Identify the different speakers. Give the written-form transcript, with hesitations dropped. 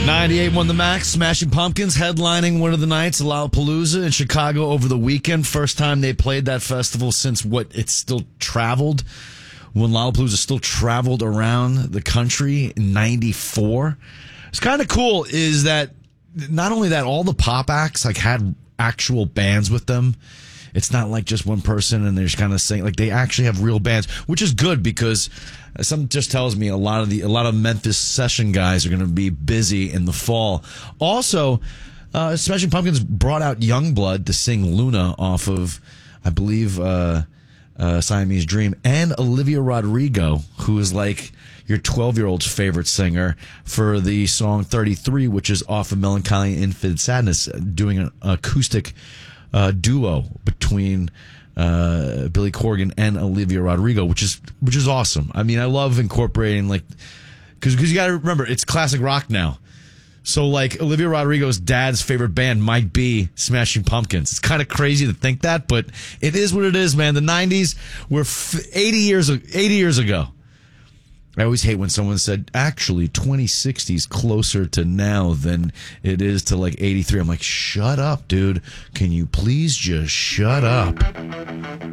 Speaker 1: 98 won the Max. Smashing Pumpkins headlining one of the nights, Lollapalooza in Chicago over the weekend. First time they played that festival since it's still traveled. When Lollapalooza still traveled around the country in 94. It's kind of cool is that not only that, all the pop acts had actual bands with them. It's not like just one person and they're just kind of saying they actually have real bands, which is good because something just tells me a lot of Memphis session guys are going to be busy in the fall. Also, Smashing Pumpkins brought out Youngblood to sing Luna off of, I believe, Siamese Dream, and Olivia Rodrigo, who is your 12-year-old's favorite singer, for the song 33, which is off of Melancholy and Infinite Sadness, doing an acoustic duo between Billy Corgan and Olivia Rodrigo, which is awesome. I mean, I love incorporating because you got to remember it's classic rock now. So Olivia Rodrigo's dad's favorite band might be Smashing Pumpkins. It's kind of crazy to think that, but it is what it is, man. The 90s were 80 years ago. I always hate when someone said, actually, 2060 is closer to now than it is to 83. I'm like, shut up, dude. Can you please just shut up?